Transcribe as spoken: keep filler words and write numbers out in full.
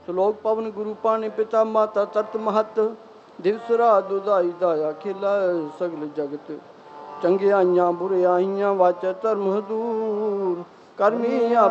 ਸ਼ਲੋਕ ਪਵਨ ਗੁਰੂ ਪਾਣੀ ਪਿਤਾ ਮਾਤਾ ਤਤ ਮਹਤ ਦਿਵਸ ਰਾਤ ਦੁਦਾਈ ਦਾਇਆ ਖਿਲਾ ਸਗਲ ਜਗਤ ਚੰਗਿਆਈਆਂ ਬੁਰਿਆਈਆਂ ਵਾਚੈ ਧਰਮ ਦੂਰ ਕਰਮੀ